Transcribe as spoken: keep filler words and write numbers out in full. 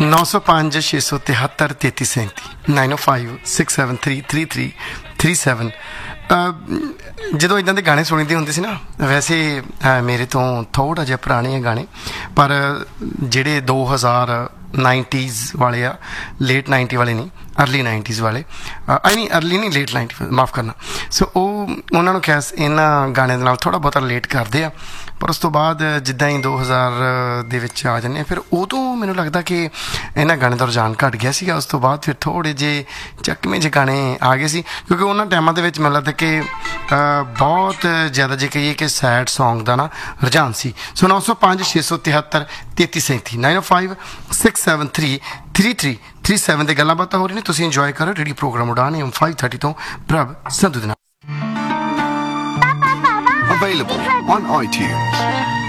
ਨੌ ਸੌ ਪੰਜ ਛੇ ਸੌ ਤਿਹੱਤਰ ਤੇਤੀ ਸੈਂਤੀ ਨਾਈਨ ਓ five six seven three three three three seven. ਜਦੋਂ ਇੱਦਾਂ ਦੇ ਗਾਣੇ ਸੁਣੀਦੇ ਹੁੰਦੇ ਸੀ ਨਾ, ਵੈਸੇ ਮੇਰੇ ਤੋਂ ਥੋੜ੍ਹਾ ਜਿਹਾ ਪੁਰਾਣੇ ਆ ਗਾਣੇ, ਪਰ ਜਿਹੜੇ ਦੋ ਹਜ਼ਾਰ ਨਾਈਨਟੀਜ਼ ਵਾਲੇ ਆ, ਲੇਟ ਨਾਈਨਟੀ ਵਾਲੇ ਨਹੀਂ, ਅਰਲੀ ਨਾਈਨਟੀਜ਼ ਵਾਲੇ, ਆਈ ਨਹੀਂ ਅਰਲੀ ਨਹੀਂ ਲੇਟ ਨਾਈਨਟੀ, ਮਾਫ ਕਰਨਾ। ਸੋ ਉਹ ਉਹਨਾਂ ਨੂੰ ਖੈਸ ਇਹਨਾਂ ਗਾਣਿਆਂ ਦੇ ਨਾਲ ਥੋੜ੍ਹਾ ਬਹੁਤਾ ਰਿਲੇਟ ਕਰਦੇ ਆ, ਪਰ ਉਸ ਤੋਂ ਬਾਅਦ ਜਿੱਦਾਂ ਹੀ ਦੋ ਹਜ਼ਾਰ ਦੇ ਵਿੱਚ ਆ ਜਾਂਦੇ ਆ, ਫਿਰ ਉਦੋਂ ਮੈਨੂੰ ਲੱਗਦਾ ਕਿ ਇਹਨਾਂ ਗਾਣੇ ਦਾ ਰੁਝਾਨ ਘੱਟ ਗਿਆ ਸੀਗਾ। ਉਸ ਤੋਂ ਬਾਅਦ ਫਿਰ ਥੋੜ੍ਹੇ ਜਿਹੇ ਚੱਕਵੇਂ ਜਿਹੇ ਗਾਣੇ ਆ ਗਏ ਸੀ, ਕਿਉਂਕਿ ਉਹਨਾਂ ਟਾਈਮਾਂ ਦੇ ਵਿੱਚ ਮੈਨੂੰ ਲੱਗਦਾ ਕਿ ਬਹੁਤ ਜ਼ਿਆਦਾ ਜੇ ਕਹੀਏ ਕਿ ਸੈਡ ਸੌਂਗ ਦਾ ਨਾ ਰੁਝਾਨ ਸੀ। ਸੋ ਨੌ ਸੌ ਪੰਜ ਛੇ ਸੌ ਤਿਹੱਤਰ ਤੇਤੀ ਸੈਂਤੀ ਨਾਈਨ ਓ five six seven three three three three seven ਦੇ ਗੱਲਾਂ ਬਾਤਾਂ ਹੋ ਰਹੀਆਂ ਨੇ। ਤੁਸੀਂ ਇੰਜੋਏ ਕਰੋ ਰੇਡੀਓ ਪ੍ਰੋਗਰਾਮ ਉਡਾਨ ਐਮ ਫਾਈਵ ਥਰਟੀ ਤੋਂ ਪ੍ਰਭ ਸੰਧੂ ਦੇ ਨਾਲ। Available on iTunes.